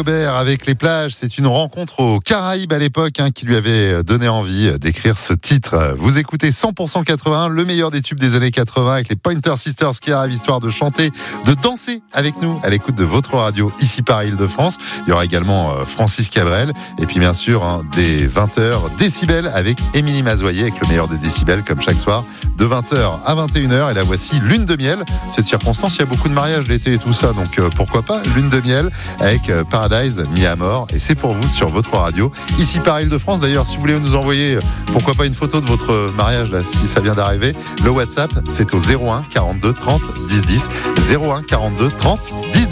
Aubert avec Les Plages. C'est une rencontre aux Caraïbes à l'époque qui lui avait donné envie d'écrire ce titre. Vous écoutez 100% 80, le meilleur des tubes des années 80 avec les Pointer Sisters qui arrivent histoire de chanter, de danser avec nous à l'écoute de votre radio ici par Île-de-France. Il y aura également Francis Cabrel et puis bien sûr des 20h Décibel avec Émilie Mazoyer avec le meilleur des décibels comme chaque soir de 20h à 21h. Et la voici Lune de miel. Cette circonstance, il y a beaucoup de mariages l'été et tout ça, donc pourquoi pas Lune de miel avec Paradise Mi Amor, et c'est pour vous sur votre radio ici par Île-de-France. D'ailleurs, si vous voulez nous envoyer pourquoi pas une photo de votre mariage là, si ça vient d'arriver, le WhatsApp c'est au 01 42 30 10 10, 01 42 30 10 10.